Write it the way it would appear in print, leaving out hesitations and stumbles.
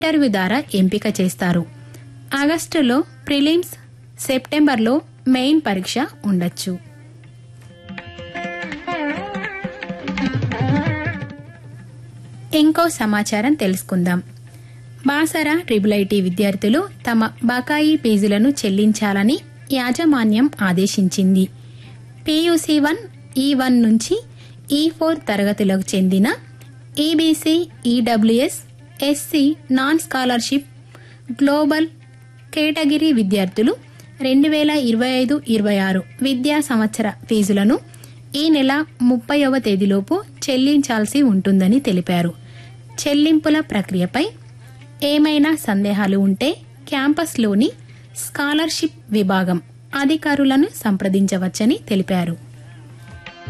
Interview ద్వారా ఎంపిక చేస్తారు. ఆగస్టులో ప్రిలిమ్స్, సెప్టెంబర్లో మెయిన్ పరీక్ష ఉండొచ్చు. ఇంకో సమాచారం తెలుసుకుందాం. బాసరా ట్రిపుల్ ఐటీ విద్యార్థులు తమ బకాయి ఫీజులను చెల్లించాలని యాజమాన్యం ఆదేశించింది. PUC 1, E1 నుంచి E4 తరగతులకు చెందిన EBC, EWS, SC non scholarship global category విద్యార్థులు 2025-26 విద్యా సంవత్సర ఫీజులను ఈ నెల 30వ తేదీలోపు చెల్లించాల్సి ఉంటుందని తెలిపారు. చెల్లింపుల ప్రక్రియపై ఏమైనా సందేహాలు ఉంటే క్యాంపస్లోని స్కాలర్షిప్ విభాగం అధికారులను సంప్రదించవచ్చని తెలిపారు.